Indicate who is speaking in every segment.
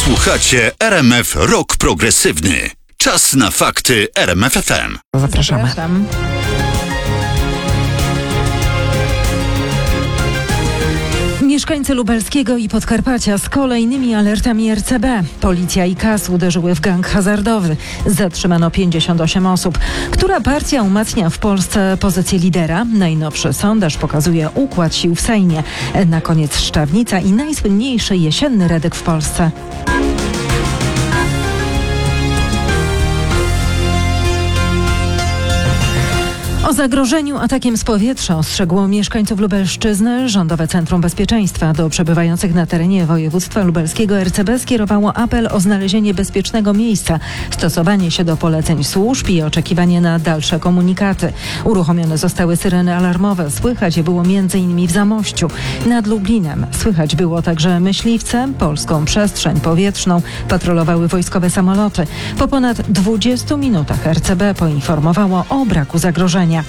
Speaker 1: Słuchacie RMF Rock Progresywny. Czas na fakty RMF FM.
Speaker 2: Zapraszamy.
Speaker 3: Mieszkańcy Lubelskiego i Podkarpacia z kolejnymi alertami RCB. Policja i KAS uderzyły w gang hazardowy. Zatrzymano 58 osób. Która partia umacnia w Polsce pozycję lidera? Najnowszy sondaż pokazuje układ sił w Sejmie. Na koniec Szczawnica i najsłynniejszy jesienny Redek w Polsce. O zagrożeniu atakiem z powietrza ostrzegło mieszkańców Lubelszczyzny Rządowe Centrum Bezpieczeństwa. Do przebywających na terenie województwa lubelskiego RCB skierowało apel o znalezienie bezpiecznego miejsca, stosowanie się do poleceń służb i oczekiwanie na dalsze komunikaty. Uruchomione zostały syreny alarmowe. Słychać je było m.in. w Zamościu. Nad Lublinem słychać było także myśliwce. Polską przestrzeń powietrzną patrolowały wojskowe samoloty. Po ponad 20 minutach RCB poinformowało o braku zagrożenia.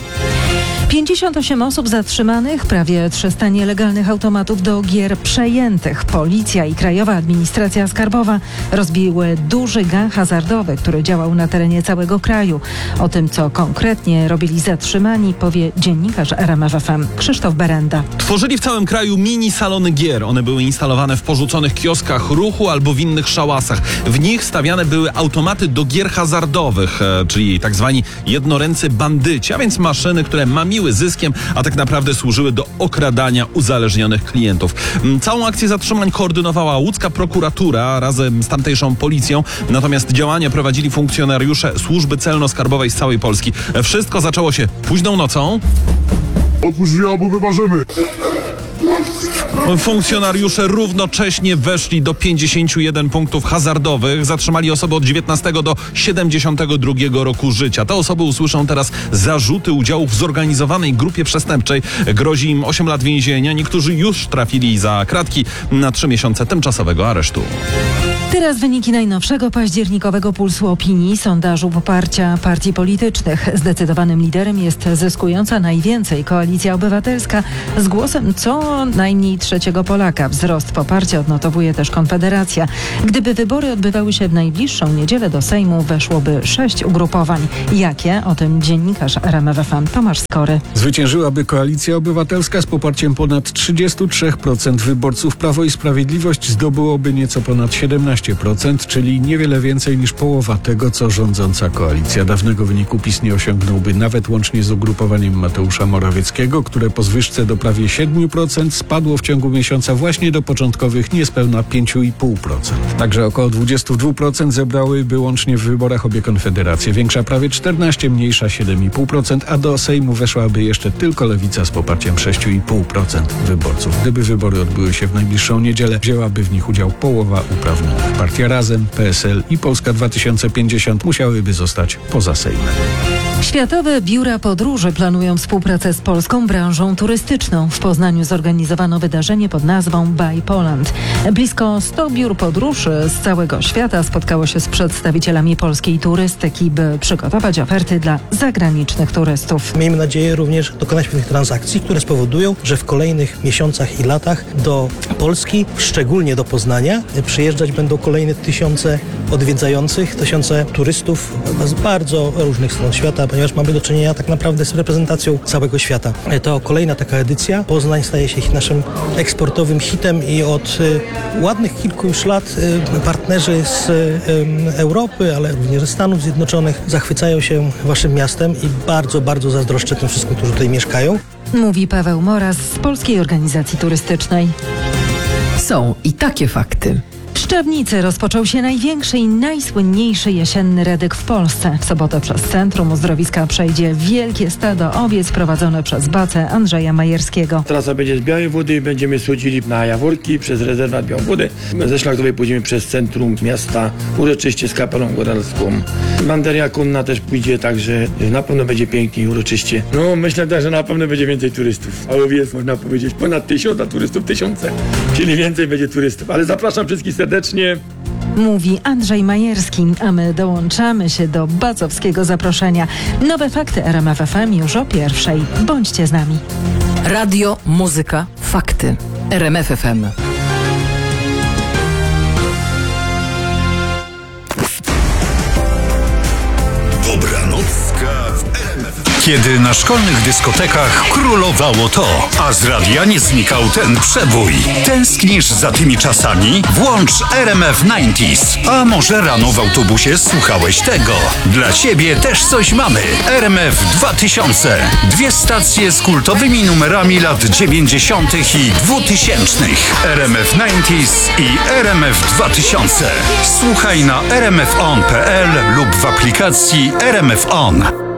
Speaker 3: 58 osób zatrzymanych, prawie 300 nielegalnych automatów do gier przejętych. Policja i Krajowa Administracja Skarbowa rozbiły duży gang hazardowy, który działał na terenie całego kraju. O tym, co konkretnie robili zatrzymani, powie dziennikarz RMF FM Krzysztof Berenda.
Speaker 4: Tworzyli w całym kraju mini salony gier. One były instalowane w porzuconych kioskach ruchu albo w innych szałasach. W nich stawiane były automaty do gier hazardowych, czyli tak zwani jednoręcy bandyci, a więc maszyny, które mamiły zyskiem, a tak naprawdę służyły do okradania uzależnionych klientów. Całą akcję zatrzymań koordynowała łódzka prokuratura razem z tamtejszą policją, natomiast działania prowadzili funkcjonariusze służby celno-skarbowej z całej Polski. Wszystko zaczęło się późną nocą.
Speaker 5: Otwórz drzwi, albo wymarzymy.
Speaker 4: Funkcjonariusze równocześnie weszli do 51 punktów hazardowych. Zatrzymali osoby od 19 do 72 roku życia. Te osoby usłyszą teraz zarzuty udziału w zorganizowanej grupie przestępczej. Grozi im 8 lat więzienia. Niektórzy już trafili za kratki na 3 miesiące tymczasowego aresztu.
Speaker 3: Teraz wyniki najnowszego październikowego pulsu opinii, sondażu poparcia partii politycznych. Zdecydowanym liderem jest zyskująca najwięcej Koalicja Obywatelska z głosem co najmniej trzeciego Polaka. Wzrost poparcia odnotowuje też Konfederacja. Gdyby wybory odbywały się w najbliższą niedzielę, do Sejmu weszłoby 6 ugrupowań. Jakie? O tym dziennikarz RMF FM Tomasz Skory.
Speaker 6: Zwyciężyłaby Koalicja Obywatelska z poparciem ponad 33% wyborców. Prawo i Sprawiedliwość zdobyłoby nieco ponad 17%, czyli niewiele więcej niż połowa tego, co rządząca koalicja. Dawnego wyniku PiS nie osiągnąłby nawet łącznie z ugrupowaniem Mateusza Morawieckiego, które po zwyżce do prawie 7% spadło w ciągu miesiąca właśnie do początkowych niespełna 5,5%. Także około 22% zebrałyby łącznie w wyborach obie konfederacje. Większa prawie 14%, mniejsza 7,5%, a do Sejmu weszłaby jeszcze tylko Lewica z poparciem 6,5% wyborców. Gdyby wybory odbyły się w najbliższą niedzielę, wzięłaby w nich udział połowa uprawnionych. Partia Razem, PSL i Polska 2050 musiałyby zostać poza Sejmem.
Speaker 3: Światowe biura podróży planują współpracę z polską branżą turystyczną. W Poznaniu zorganizowano wydarzenie pod nazwą By Poland. Blisko 100 biur podróży z całego świata spotkało się z przedstawicielami polskiej turystyki, by przygotować oferty dla zagranicznych turystów.
Speaker 7: Miejmy nadzieję również dokonać pewnych transakcji, które spowodują, że w kolejnych miesiącach i latach do Polski, szczególnie do Poznania, przyjeżdżać będą kolejne tysiące odwiedzających, tysiące turystów z bardzo różnych stron świata, ponieważ mamy do czynienia tak naprawdę z reprezentacją całego świata. To kolejna taka edycja. Poznań staje się naszym eksportowym hitem i od ładnych kilku już lat partnerzy z Europy, ale również ze Stanów Zjednoczonych zachwycają się waszym miastem i bardzo, bardzo zazdroszczę tym wszystkim, którzy tutaj mieszkają.
Speaker 3: Mówi Paweł Moras z Polskiej Organizacji Turystycznej.
Speaker 2: Są i takie fakty.
Speaker 3: W Szczawnicy rozpoczął się największy i najsłynniejszy jesienny Redek w Polsce. W sobotę przez centrum uzdrowiska przejdzie wielkie stado owiec prowadzone przez bacę Andrzeja Majerskiego.
Speaker 8: Trasa będzie z Białej Wody i będziemy schodzili na Jaworki przez rezerwat Białą Wodę. Ze Szlachtowej pójdziemy przez centrum miasta, uroczyście z kapelą góralską. Banderia konna też pójdzie, także na pewno będzie pięknie i uroczyście. No myślę też, że na pewno będzie więcej turystów. A owiec można powiedzieć ponad 1000, a turystów 1000. Czyli więcej będzie turystów. Ale zapraszam wszystkich serdecznie.
Speaker 3: Mówi Andrzej Majerski, a my dołączamy się do bacowskiego zaproszenia. Nowe fakty RMF FM już o 1:00. Bądźcie z nami.
Speaker 2: Radio, muzyka, fakty. RMF FM.
Speaker 1: Kiedy na szkolnych dyskotekach królowało to, a z radia nie znikał ten przebój. Tęsknisz za tymi czasami? Włącz RMF 90s. A może rano w autobusie słuchałeś tego? Dla ciebie też coś mamy. RMF 2000. 2 stacje z kultowymi numerami lat 90. i 2000. RMF 90s i RMF 2000. Słuchaj na rmfon.pl lub w aplikacji RMF On.